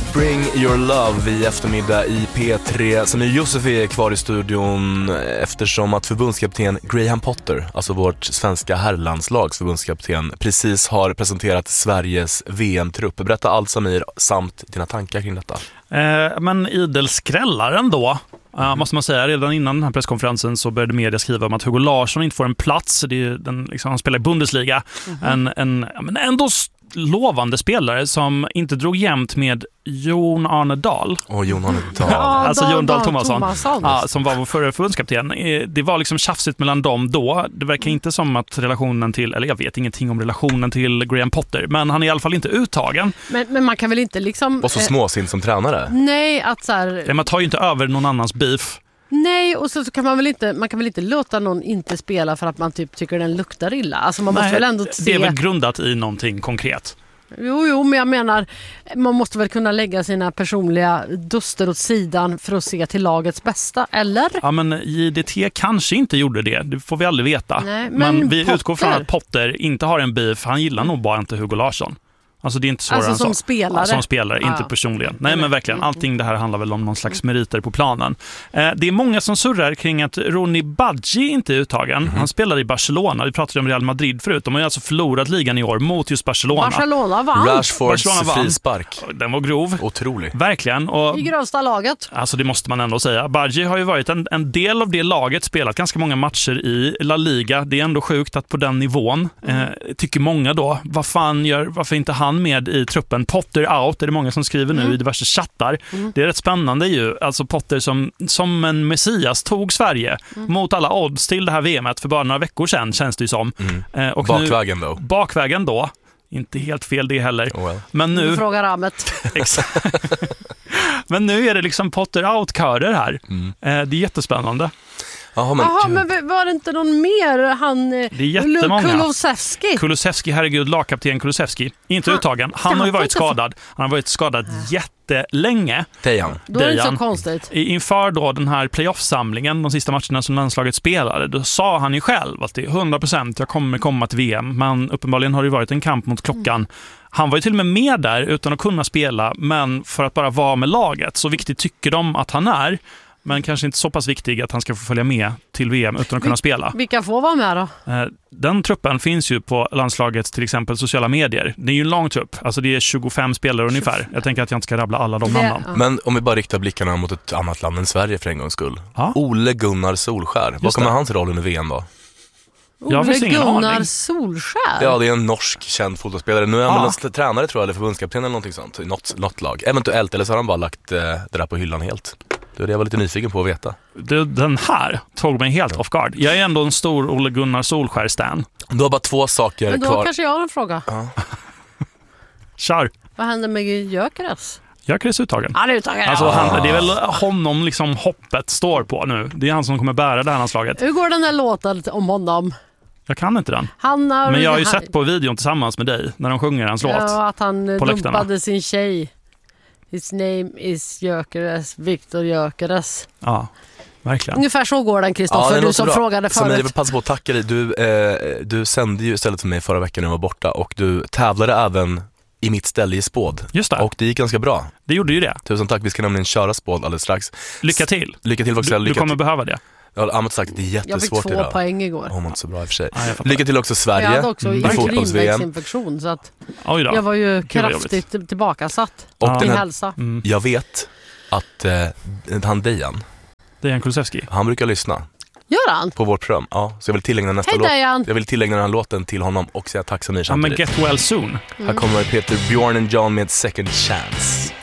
Bring Your Love i eftermiddag i P3. Så nu Josef är kvar i studion eftersom att förbundskapten Graham Potter, alltså vårt svenska herrlandslags förbundskapten, precis har presenterat Sveriges VM-trupp. Berätta allt, Samir, samt dina tankar kring detta. Men idel skrällaren då. Måste man säga, redan innan den här presskonferensen så började media skriva om att Hugo Larsson inte får en plats. Det är han spelar i Bundesliga. Men ändå lovande spelare som inte drog jämnt med Jon Arne Dahl. Jon Arne Dahl. Alltså Jon Dahl Tomasson. Som var vår förra förbundskapten. Det var liksom tjafsigt mellan dem då. Det verkar inte som att relationen till, eller jag vet ingenting om relationen till Graham Potter, men han är i alla fall inte uttagen. Men man kan väl inte liksom... Och så småsint som tränare. Nej, att så här... Man tar ju inte över någon annans beef. Nej, och så kan man kan väl inte låta någon inte spela för att man typ tycker den luktar illa. Alltså man måste väl ändå se... Det är väl grundat i någonting konkret. Jo, men jag menar, man måste väl kunna lägga sina personliga duster åt sidan för att se till lagets bästa, eller? Ja, men JDT kanske inte gjorde det. Det får vi aldrig veta. Nej, men vi utgår från att Potter inte har en beef. Han gillar nog bara inte Hugo Larsson. Alltså det är inte svårare som spelare. Som spelare, inte personligen. Nej, men verkligen, allting det här handlar väl om någon slags meriter på planen. Det är många som surrar kring att Ronny Badji inte är uttagen. Han spelar i Barcelona. Vi pratade om Real Madrid förut. De har ju alltså förlorat ligan i år mot just Barcelona. Barcelona vann. Rashfords frispark. Den var grov. Otrolig. Verkligen. Och, i grövsta laget. Alltså det måste man ändå säga. Badji har ju varit en del av det laget, spelat ganska många matcher i La Liga. Det är ändå sjukt att på den nivån, tycker många då, varför inte han med i truppen? Potter out, är det många som skriver nu i diverse chattar. Det är rätt spännande ju. Alltså Potter som en messias tog Sverige mot alla odds till det här VMet för bara några veckor sedan, känns det ju som. Och bakvägen då. Inte helt fel det heller. Oh well. Men nu... Du frågar Ramet. Exakt. Men nu är det liksom Potter out-körer här. Det är jättespännande. Jaha, men var det inte någon mer? Han, det är jättemånga. Kulusevski, herregud, lagkapten Kulusevski. Inte uttagen. Han har ju varit skadad. Han har varit skadad jättelänge. Dejan. Då är det inte så konstigt. Inför då den här playoff-samlingen, de sista matcherna som landslaget spelade, då sa han ju själv att det är 100% jag kommer komma till VM. Men uppenbarligen har det varit en kamp mot klockan. Han var ju till och med där utan att kunna spela, men för att bara vara med laget. Så viktigt tycker de att han är. Men kanske inte så pass viktig att han ska få följa med till VM utan att kunna spela. Vilka får vara med då? Den truppen finns ju på landslagets till exempel sociala medier. Det är ju en lång trupp. Alltså det är 25 spelare ungefär. Jag tänker att jag inte ska rabbla alla de namnen. Men om vi bara riktar blickarna mot ett annat land än Sverige för en gångs skull. Ole Gunnar Solskär. Vad kommer hans roll under VM då? Ole Gunnar Solskär? Ja, det är en norsk känd fotbollsspelare. Nu är han väl tränare tror jag, eller förbundskapten eller någonting sånt. Något lag. Eventuellt, eller så har han bara lagt det där på hyllan helt. Det är det jag var lite nyfiken på att veta. Den här tog mig helt off guard. Jag är ändå en stor Ole Gunnar Solskär-stan. Du har bara 2 saker kvar. Men då kanske jag har en fråga. Kör. Vad händer med Gyökeres? Gyökeres uttagen. Han är uttagen. Alltså, det är väl honom liksom hoppet står på nu. Det är han som kommer bära det här landslaget. Hur går den där låten om honom? Jag kan inte den. Men jag har ju sett på videon tillsammans med dig när de sjunger hans låt. Ja, att han dumpade sin tjej. His name is Gyökeres, Viktor Gyökeres. Ja, verkligen. Ungefär så går den, Kristoffer, du som frågade förut. Jag vill passa på att tacka dig. Du sände ju istället för mig förra veckan när jag var borta. Och du tävlade även i mitt ställe i spåd. Just det. Och det gick ganska bra. Det gjorde ju det. Tusen tack, vi ska nämligen köra spåd alldeles strax. Lycka till. Lycka till också. Du kommer behöva det. Ja, Amat sagt, det är jättesvårt idag. Jag fick 2 poäng igår. Hon var inte så bra i och för sig. Ja, lycka till också Sverige. Jag hade också i fotbolls-VM. Så att jag var ju kraftigt tillbakasatt. Och min hälsa. Jag vet att han Dejan Kulusevski, han brukar lyssna. Gör han? På vårt program. Ja, så jag vill tillägna nästa låt. Jag vill tillägna den här låten till honom och säga tack så mycket. Men get well soon. Här kommer Peter Bjorn and John med Second Chance.